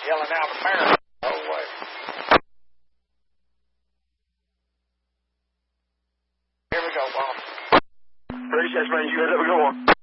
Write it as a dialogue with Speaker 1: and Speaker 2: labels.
Speaker 1: yelling out America the whole way. Here we go, boss.
Speaker 2: Appreciate it, man. You guys have a good one.